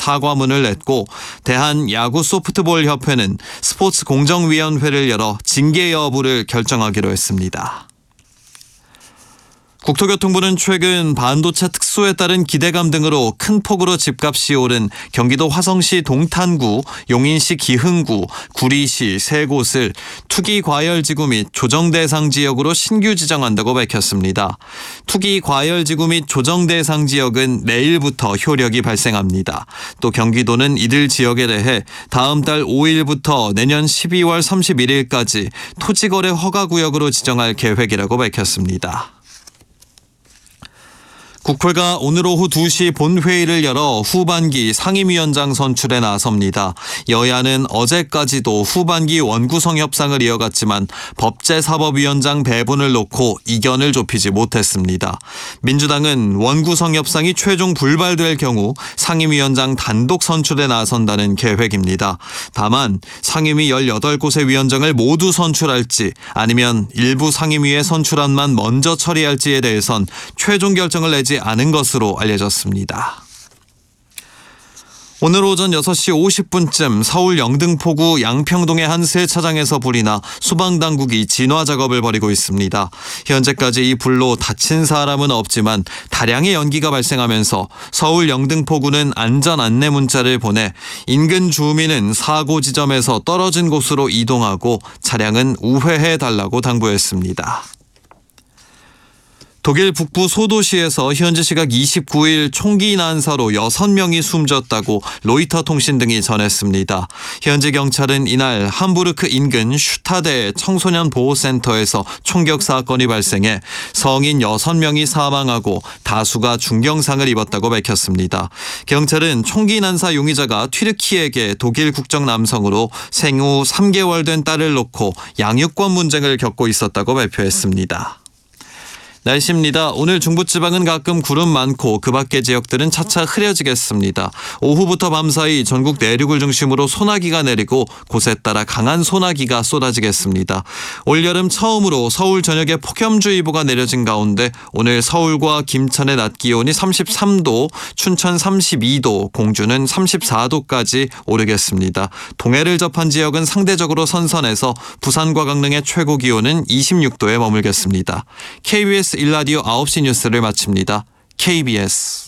사과문을 냈고 대한야구소프트볼협회는 스포츠공정위원회를 열어 징계 여부를 결정하기로 했습니다. 국토교통부는 최근 반도체 특수에 따른 기대감 등으로 큰 폭으로 집값이 오른 경기도 화성시 동탄구, 용인시 기흥구, 구리시 세 곳을 투기과열지구 및 조정대상 지역으로 신규 지정한다고 밝혔습니다. 투기과열지구 및 조정대상 지역은 내일부터 효력이 발생합니다. 또 경기도는 이들 지역에 대해 다음 달 5일부터 내년 12월 31일까지 토지거래 허가구역으로 지정할 계획이라고 밝혔습니다. 국회가 오늘 오후 2시 본회의를 열어 후반기 상임위원장 선출에 나섭니다. 여야는 어제까지도 후반기 원구성 협상을 이어갔지만 법제사법위원장 배분을 놓고 이견을 좁히지 못했습니다. 민주당은 원구성 협상이 최종 불발될 경우 상임위원장 단독 선출에 나선다는 계획입니다. 다만 상임위 18곳의 위원장을 모두 선출할지 아니면 일부 상임위의 선출안만 먼저 처리할지에 대해선 최종 결정을 내지 않은 것으로 알려졌습니다. 오늘 오전 6시 50분쯤 서울 영등포구 양평동의 한 세차장에서 불이 나 소방당국이 진화 작업을 벌이고 있습니다. 현재까지 이 불로 다친 사람은 없지만 다량의 연기가 발생하면서 서울 영등포구는 안전 안내 문자를 보내 인근 주민은 사고 지점에서 떨어진 곳으로 이동하고 차량은 우회해달라고 당부했습니다. 독일 북부 소도시에서 현지 시각 29일 총기 난사로 6명이 숨졌다고 로이터 통신 등이 전했습니다. 현지 경찰은 이날 함부르크 인근 슈타데 청소년 보호센터에서 총격 사건이 발생해 성인 6명이 사망하고 다수가 중경상을 입었다고 밝혔습니다. 경찰은 총기 난사 용의자가 튀르키예계 독일 국적 남성으로 생후 3개월 된 딸을 놓고 양육권 분쟁을 겪고 있었다고 발표했습니다. 날씨입니다. 오늘 중부지방은 가끔 구름 많고 그 밖의 지역들은 차차 흐려지겠습니다. 오후부터 밤사이 전국 내륙을 중심으로 소나기가 내리고 곳에 따라 강한 소나기가 쏟아지겠습니다. 올여름 처음으로 서울 전역에 폭염주의보가 내려진 가운데 오늘 서울과 김천의 낮 기온이 33도, 춘천 32도, 공주는 34도까지 오르겠습니다. 동해를 접한 지역은 상대적으로 선선해서 부산과 강릉의 최고 기온은 26도에 머물겠습니다. KBS 1라디오 9시 뉴스를 마칩니다. KBS